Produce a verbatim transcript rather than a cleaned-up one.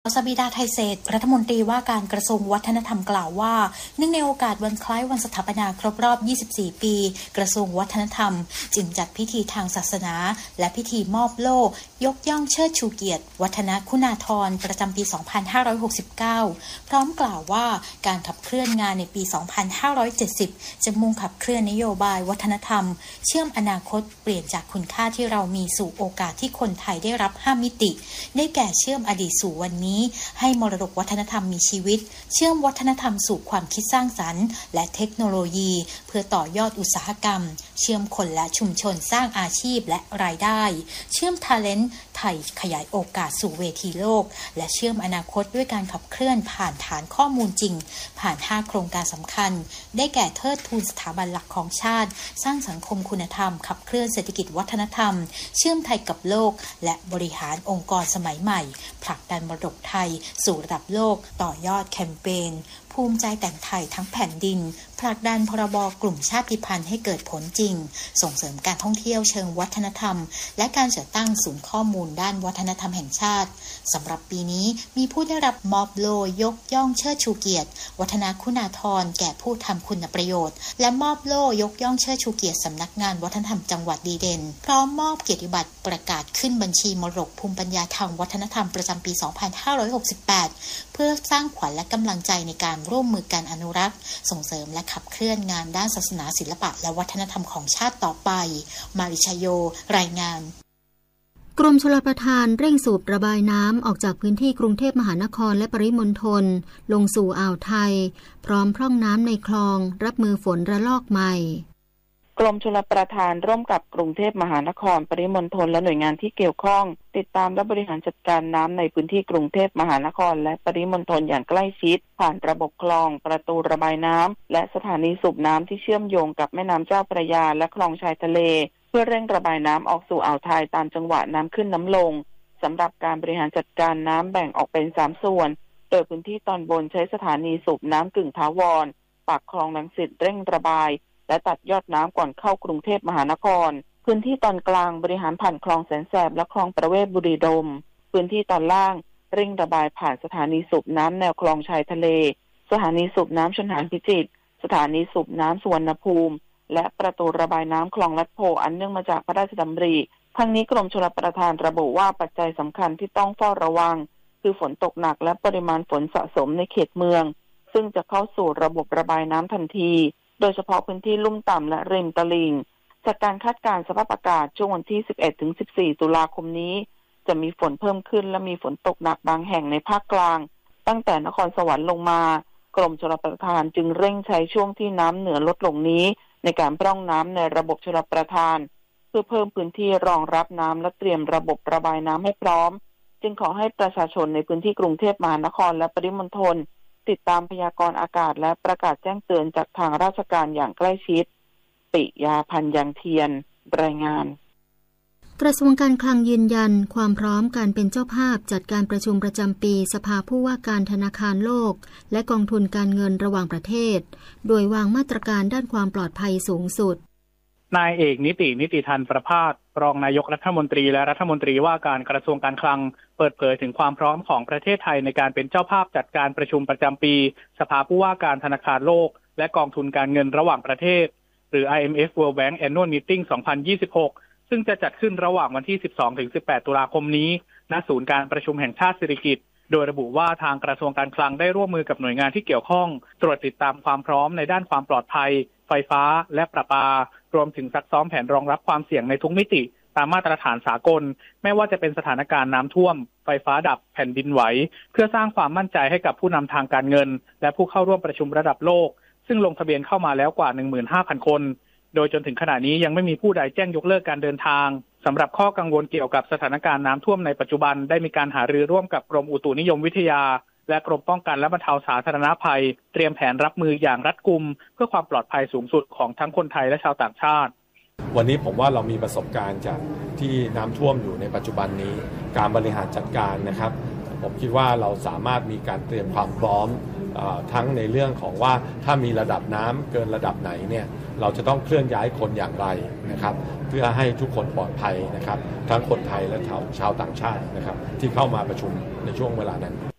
สบิดาไทยเศรษฐ์รัฐมนตรีว่าการกระทรวงวัฒนธรรมกล่าวว่าเนื่องในโอกาสวันคล้ายวันสถาปนาครบรอบยี่สิบสี่ปีกระทรวงวัฒนธรรมจึงจัดพิธีทางศาสนาและพิธีมอบโล่ยกย่องเชิดชูเกียรติวัฒนคุณาธรประจำปี สองพันห้าร้อยหกสิบเก้า พร้อมกล่าวว่าการขับเคลื่อนงานในปี สองพันห้าร้อยเจ็ดสิบ จะมุ่งขับเคลื่อนนโยบายวัฒนธรรมเชื่อมอนาคตเปลี่ยนจากคุณค่าที่เรามีสู่โอกาสที่คนไทยได้รับห้ามิติได้แก่เชื่อมอดีตสู่วันนี้ให้มรดกวัฒนธรรมมีชีวิตเชื่อมวัฒนธรรมสู่ความคิดสร้างสรรค์และเทคโนโลยีเพื่อต่อยอดอุตสาหกรรมเชื่อมคนและชุมชนสร้างอาชีพและรายได้เชื่อม Talent ไทยขยายโอกาสสู่เวทีโลกและเชื่อมอนาคตด้วยการขับเคลื่อนผ่านฐานข้อมูลจริงผ่านห้าโครงการสำคัญได้แก่เทิดทูนสถาบันหลักของชาติสร้างสังคมคุณธรรมขับเคลื่อนเศรษฐกิจวัฒนธรรมเชื่อมไทยกับโลกและบริหารองค์กรสมัยใหม่ผลักดันมรดกไทยสู่ระดับโลกต่อยอดแคมเปญภูมิใจแต่งไทยทั้งแผ่นดินผลักดันพรบกลุ่มชาติพันธุ์ให้เกิดผลจริงส่งเสริมการท่องเที่ยวเชิงวัฒนธรรมและการจัดตั้งศูนย์ข้อมูลด้านวัฒนธรรมแห่งชาติสำหรับปีนี้มีผู้ได้รับมอบโล่ยกย่องเชิดชูเกียรติวัฒนคุณาธรแก่ผู้ทำคุณประโยชน์และมอบโล่ยกย่องเชิดชูเกียรติสำนักงานวัฒนธรรมจังหวัดดีเด่นพร้อมมอบเกียรติบัตรประกาศขึ้นบัญชีมรดกภูมิปัญญาทางวัฒนธรรมประจำปี สองพันห้าร้อยหกสิบแปด เพื่อสร้างขวัญและกำลังใจในการร่วมมือการอนุรักษ์ส่งเสริมและขับเคลื่อนงานด้านศาสนาศิลปะและวัฒนธรรมของชาติต่อไปมาริชโยรายงานกรมชลประทานเร่งสูบระบายน้ำออกจากพื้นที่กรุงเทพมหานครและปริมณฑลลงสู่อ่าวไทยพร้อมพร่องน้ำในคลองรับมือฝนระลอกใหม่กรมชลประทานร่วมกับกรุงเทพมหานครปริมณฑลและหน่วยงานที่เกี่ยวข้องติดตามและบริหารจัดการน้ำในพื้นที่กรุงเทพมหานครและปริมณฑลอย่างใกล้ชิดผ่านระบบคลองประตูระบายน้ำและสถานีสูบน้ำที่เชื่อมโยงกับแม่น้ำเจ้าพระยาและคลองชายทะเลเพื่อเร่งระบายน้ำออกสู่อ่าวไทยตามจังหวะน้ำขึ้นน้ำลงสำหรับการบริหารจัดการน้ำแบ่งออกเป็นสามส่วนโดยพื้นที่ตอนบนใช้สถานีสูบน้ำกึ่งถาวรปากคลองรังสิตเร่งระบายและตัดยอดน้ำก่อนเข้ากรุงเทพมหานครพื้นที่ตอนกลางบริหารผ่านคลองแสนแสบและคลองประเวศบุรีรมย์พื้นที่ตอนล่างเร่งระบายผ่านสถานีสูบน้ำแนวคลองชายทะเลสถานีสูบน้ำชลหานพิจิตรสถานีสูบน้ำสุวรรณภูมิและประตูระบายน้ำคลองลัดโพอันเนื่องมาจากพระราชดำริทั้งนี้กรมชลประทานระบุว่าปัจจัยสำคัญที่ต้องเฝ้าระวังคือฝนตกหนักและปริมาณฝนสะสมในเขตเมืองซึ่งจะเข้าสู่ระบบระบายน้ำทันทีโดยเฉพาะพื้นที่ลุ่มต่ำและริมตลิ่งจากการคาดการณ์สภาพอากาศช่วงวันที่ สิบเอ็ดถึงสิบสี่ ตุลาคมนี้จะมีฝนเพิ่มขึ้นและมีฝนตกหนักบางแห่งในภาคกลางตั้งแต่นครสวรรค์ลงมากรมชลประทานจึงเร่งใช้ช่วงที่น้ำเหนือลดลงนี้ในการพร่องน้ำในระบบชลประทานเพื่อเพิ่มพื้นที่รองรับน้ำและเตรียมระบบระบายน้ำให้พร้อมจึงขอให้ประชาชนในพื้นที่กรุงเทพมหานครและปริมณฑลติดตามพยากรณ์อากาศและประกาศแจ้งเตือนจากทางราชการอย่างใกล้ชิดปิยาพันธ์ยังเทียนรายงานกระทรวงการคลังยืนยันความพร้อมการเป็นเจ้าภาพจัดการประชุมประจำปีสภาผู้ว่าการธนาคารโลกและกองทุนการเงินระหว่างประเทศโดยวางมาตรการด้านความปลอดภัยสูงสุดนายเอกนิตินิติธันประภาสรองนายกรัฐมนตรีและรัฐมนตรีว่าการกระทรวงการคลังเปิดเผยถึงความพร้อมของประเทศไทยในการเป็นเจ้าภาพจัดการประชุมประจำปีสภาผู้ว่าการธนาคารโลกและกองทุนการเงินระหว่างประเทศหรือ ไอ เอ็ม เอฟ World Bank Annual Meeting สองพันยี่สิบหกซึ่งจะจัดขึ้นระหว่างวันที่ สิบสองถึงสิบแปด ตุลาคมนี้ณศูนย์การประชุมแห่งชาติสิริกิติ์โดยระบุว่าทางกระทรวงการคลังได้ร่วมมือกับหน่วยงานที่เกี่ยวข้องตรวจติดตามความพร้อมในด้านความปลอดภัยไฟฟ้าและประปารวมถึงซักซ้อมแผนรองรับความเสี่ยงในทุกมิติตามมาตรฐานสากลไม่ว่าจะเป็นสถานการณ์น้ำท่วมไฟฟ้าดับแผ่นดินไหวเพื่อสร้างความมั่นใจให้กับผู้นำทางการเงินและผู้เข้าร่วมประชุมระดับโลกซึ่งลงทะเบียนเข้ามาแล้วกว่า หนึ่งหมื่นห้าพัน คนโดยจนถึงขณะนี้ยังไม่มีผู้ใดแจ้งยกเลิกการเดินทางสำหรับข้อกังวลเกี่ยวกับสถานการณ์น้ำท่วมในปัจจุบันได้มีการหารือร่วมกับกรมอุตุนิยมวิทยาและกรมป้องกันและบรรเทาสาธารณภัยเตรียมแผนรับมืออย่างรัดกุมเพื่อความปลอดภัยสูงสุดของทั้งคนไทยและชาวต่างชาติวันนี้ผมว่าเรามีประสบการณ์จากที่น้ำท่วมอยู่ในปัจจุบันนี้การบริหารจัดการนะครับผมคิดว่าเราสามารถมีการเตรียมความพร้อมทั้งในเรื่องของว่าถ้ามีระดับน้ำเกินระดับไหนเนี่ยเราจะต้องเคลื่อนย้ายคนอย่างไรนะครับเพื่อให้ทุกคนปลอดภัยนะครับทั้งคนไทยและชาวชาวต่างชาตินะครับที่เข้ามาประชุมในช่วงเวลานั้น